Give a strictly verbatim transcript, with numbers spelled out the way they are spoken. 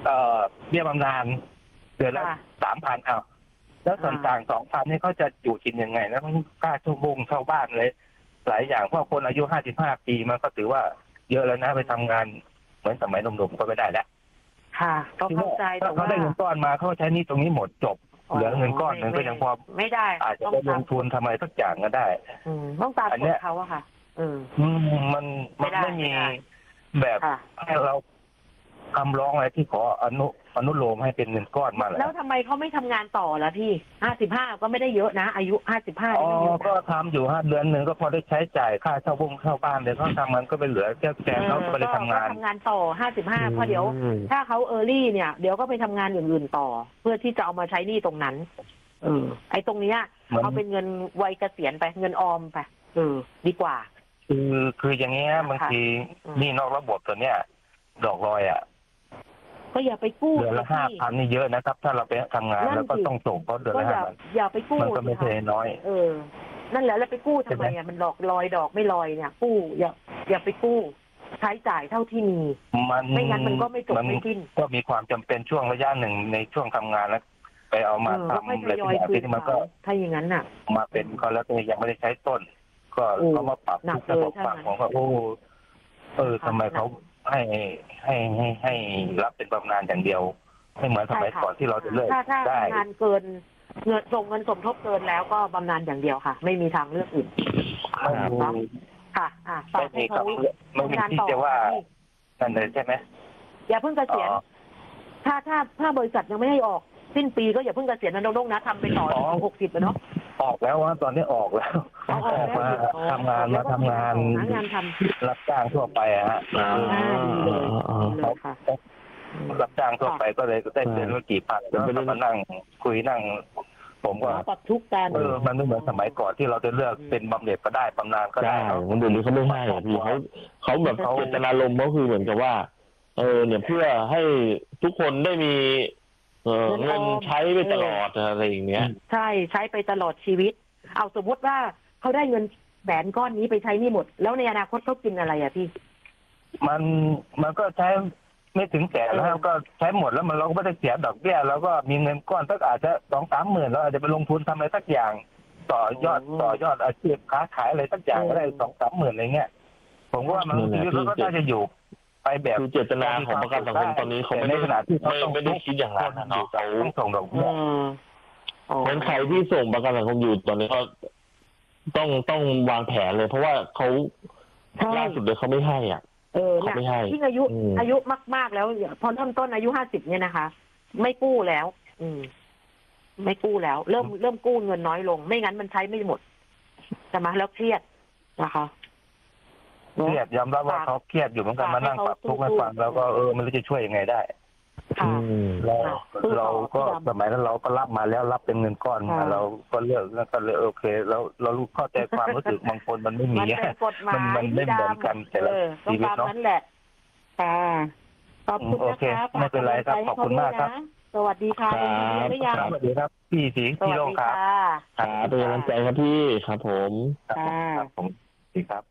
เอ่อเบี้ยบำนาญเดือนละสามพันเอาแล้วส่วนต่างสองพันนี่เขาจะอยู่กินยังไงแล้วต้องค่าชั่วโมงเช่าบ้านเลยหลายอย่างเพราะคนอายุห้าสิบห้าปีมันก็ถือว่าเยอะแล้วนะไปทำงานเหมือนสมัยหนุ่มๆก็ไม่ได้แล้วค่ะก็เข้าใจแต่ว่าเขาได้เงินก้อนมาเขาใช้นี่ตรงนี้หมดจบเหลือเงินก้อนนึงก็ยังพอไม่ได้อาจจะไปลงทุนทำอะไรสักอย่างก็ได้ต้องตามกฎเขาอะค่ะอืมมันมันไม่มีแบบให้เราคำร้องอะไรที่ขออนุอนุโลมให้เป็นเงินก้อนมาแล้วทำไมเขาไม่ทำงานต่อล่ะพี่ห้าสิบห้าก็ไม่ได้เยอะนะอายุห้าสิบห้าอ๋อก็ทำอยู่ห้าเดือนหนึ่งก็พอได้ใช้จ่ายค่าเช่าบ้านเช่าบ้านเลยเขาทำมันก็ไปเหลือแค่แกนเขาก็ไปทำงานทำงานต่อห้าสิบห้าเพราะเดี๋ยวถ้าเขาเออร์ลี่เนี่ยเดี๋ยวก็ไปทำงานอย่างอื่นต่อเพื่อที่จะเอามาใช้หนี้ตรงนั้นเออไอ้ตรงเนี้ยเอาเป็นเงินวัยเกษียณไปเงินออมไปเออดีกว่าคือคืออย่างเงี้ยบางทีนี่นอกระบบตัวเนี้ยดอกลอยอ่ะก็อย่าไปกู้เดือนละห้าพันนี่เยอะนะครับถ้าเราไปทำงานแล้วก็ต้องส่งเขาเดือนละห้าพันอย่าไปกู้มันก็ไม่ใช่น้อยเออนั่นแหละแล้วไปกู้ทำไมอ่ะมันดอกลอยดอกไม่ลอยเนี่ยกู้อย่าอย่าไปกู้ใช้จ่ายเท่าที่มีไม่งั้นมันก็ไม่จบไม่สิ้นก็มีความจำเป็นช่วงระยะหนึ่งในช่วงทำงานแล้วไปเอามาทำอะไรที่มันก็ถ้าอย่างนั้นน่ะมาเป็นก็แล้วก็ยังไม่ได้ใช้ต้นก็เขามาปรับทุกระบบปรับของเขาโอ้เออทำไมเขาให้ให้ให้ให้รับเป็นบำนาญอย่างเดียวไม่เหมือนสมัยก่อนที่เราจะเลิกได้ถ้าทำงานเกินเงินส่งเงินสมทบเกินแล้วก็บำนาญอย่างเดียวค่ะไม่มีทางเลือกอื่นค่ะอ่าฝากให้เขาไม่มีที่จะว่านั่นเลยใช่ไหมอย่าเพิ่งเกษียณถ้าถ้าถ้าบริษัทยังไม่ให้ออกสิ้นปีก็อย่าเพิ่งเกษียณนะน้องๆนะทำไปต่อหกสิบแล้วเนาะออกแล้วว่าตอนนี้ออกแล้วออกมาทำงานมาทำงานรับจ้างทั่วไปอะฮะเขารับจ้างทั่วไปก็เลยได้เดือนละกี่พันแล้วก็มานั่งคุยนั่งผมก็ปรับทุกการเออมันไม่เหมือนสมัยก่อนที่เราจะเลือกเป็นบำเหน็จก็ได้บำนาญก็ได้มันเดี๋ยวนี้เขาไม่ให้พี่เขาเขาแบบเจตนารมณ์ก็คือเหมือนกับว่าเออเนี่ยเพื่อให้ทุกคนได้มีเออเงินใช้ไปตลอดอะไรอย่างเงี้ยใช่ใช้ไปตลอดชีวิตเอาสมมติว่าเขาได้เงินแสนก้อนนี้ไปใช้นี่หมดแล้วในอนาคตเขากินอะไรอ่ะพี่มันมันก็ใช้ไม่ถึงแสนแล้วก็ใช้หมดแล้วมันเราก็ไม่ได้เสียดอกเบี้ยแล้วก็มีเงินก้อนสักอาจจะสองสามหมื่นเราอาจจะไปลงทุนทำอะไรสักอย่างต่อยอดต่อยอดอาชีพค้าขายอะไรสักอย่างก็ได้สองสามหมื่นอะไรเงี้ยผมว่ามันชีวิตก็น่าจะอยู่ไปแบบคือเจตนาของประกันสังคมตอนนี้เขาไม่ได้ขนาดที่เขาไม่ได้คิดอย่างนั้นเนาะเขาต้องส่งดอกเบี้ยคนใครที่ส่งประกันสังคมอยู่ตอนนี้ก็ต้องต้องวางแผนเลยเพราะว่าเขาล่าสุดเลยเขาไม่ให้อ่ะเออเนี่ยที่อายุอายุมากๆแล้วพอเริ่มต้นอายุห้าสิบเนี่ยนะคะไม่กู้แล้ว อืมไม่กู้แล้วเริ่มเริ่มกู้เงินน้อยลงไม่งั้นมันใช้ไม่หมดใช่ไหมแล้วเครียดนะคะเครียดยอมรับว่าเขาเครียดอยู่เหมือนกันมานั่งปรับทุกข์ให้ฟังแล้วก็เออมันจะช่วยยังไงได้เราเราก็สมัยนั้นเราก็รับมาแล้วรับเป็นเงินก้อนมาเราก็เลือกแล้วก็เลยโอเคแล้วเรารู้เข้าใจความรู้สึกบางคนมันไม่มีมันมันไม่เหมือนกันแต่ละชีวิตเนาะนั่นแหละค่ะขอบคุณนะคะไม่เป็นไรครับขอบคุณมากครับสวัสดีค่ะสวัสดีครับพี่สีพี่โลงครับครับเป็นกำลังใจครับพี่ครับผมครับผมดีครับ